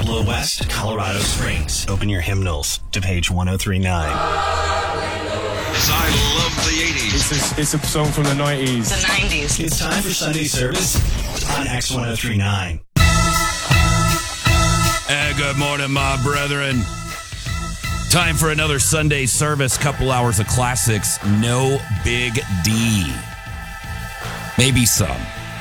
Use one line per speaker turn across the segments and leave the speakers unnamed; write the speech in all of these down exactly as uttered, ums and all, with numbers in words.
Pueblo West, Colorado Springs. Open your hymnals to page one oh three nine.
I love the eighties.
It's a, it's a song from the nineties.
The nineties.
It's time for Sunday service on X ten thirty-nine.
Hey, good morning, my brethren. Time for another Sunday service, couple hours of classics. No big D. Maybe some.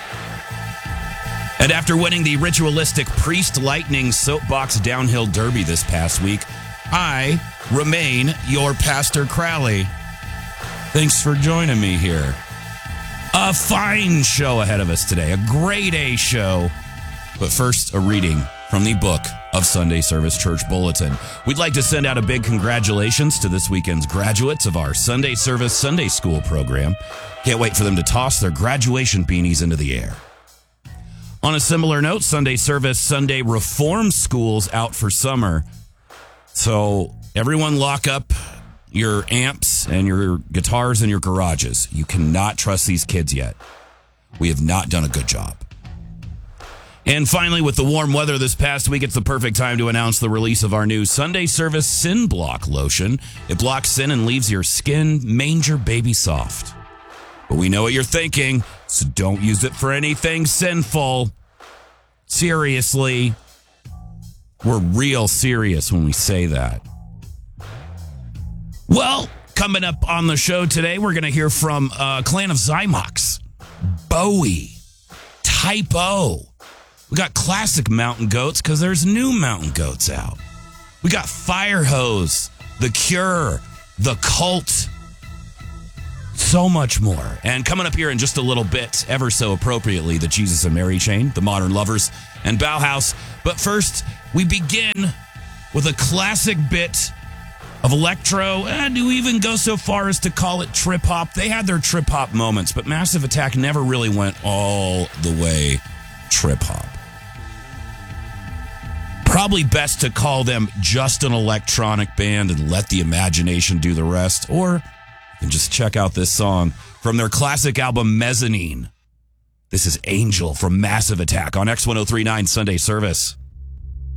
And after winning the ritualistic Priest Lightning Soapbox Downhill Derby this past week, I remain your Pastor Crowley. Thanks for joining me here. A fine show ahead of us today, a grade A show. But first, a reading from the book of Sunday Service Church Bulletin. We'd like to send out a big congratulations to this weekend's graduates of our Sunday Service Sunday School program. Can't wait for them to toss their graduation beanies into the air. On a similar note, Sunday Service Sunday Reform School's out for summer. So everyone lock up your amps and your guitars in your garages. You cannot trust these kids yet. We have not done a good job. And finally, with the warm weather this past week, it's the perfect time to announce the release of our new Sunday Service Sin Block lotion. It blocks sin and leaves your skin manger baby soft. But we know what you're thinking, so don't use it for anything sinful. Seriously. We're real serious when we say that. Well, coming up on the show today, we're going to hear from uh, Clan of Zymox, Bowie, Type O. We got classic Mountain Goats because there's new Mountain Goats out. We got Firehose, The Cure, The Cult, so much more. And coming up here in just a little bit, ever so appropriately, the Jesus and Mary Chain, the Modern Lovers, and Bauhaus. But first, we begin with a classic bit of electro, and do even go so far as to call it trip-hop. They had their trip-hop moments, but Massive Attack never really went all the way trip-hop. Probably best to call them just an electronic band and let the imagination do the rest, or you can just check out this song from their classic album Mezzanine. This is Angel from Massive Attack on X ten thirty-nine Sunday Service.